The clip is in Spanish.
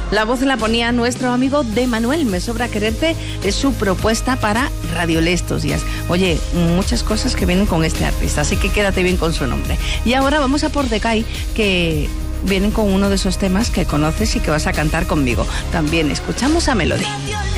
La voz la ponía nuestro amigo de Manuel, Me sobra quererte, es su propuesta para Radio Le estos días. Oye, muchas cosas que vienen con este artista, así que quédate bien con su nombre. Y ahora vamos a por Decay, que vienen con uno de esos temas que conoces y que vas a cantar conmigo. También escuchamos a Melody.